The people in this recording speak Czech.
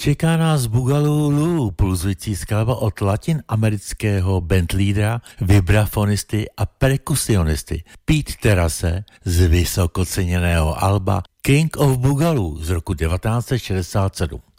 Čeká nás Boogaloo pulzující skladba od latinoamerického bandleadera, vibrafonisty a perkusionisty Pete Terase z vysokoceněného alba King of Boogaloo z roku 1967.